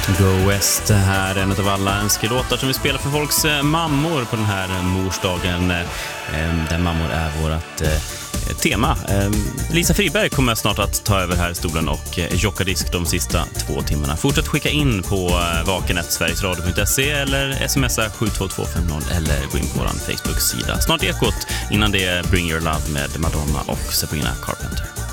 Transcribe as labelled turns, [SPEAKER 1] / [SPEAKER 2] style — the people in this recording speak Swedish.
[SPEAKER 1] Go West här, en av alla önskelåtar som vi spelar för folks mammor på den här morsdagen, där mammor är vårt tema. Lisa Friberg kommer snart att ta över här i stolen och jocka disk de sista 2 timmarna. Fortsätt skicka in på vakenet.sverigesradio.se eller smsa 72250 eller gå in på vår Facebook-sida. Snart Ekot, innan det Bring Your Love med Madonna och Sabrina Carpenter.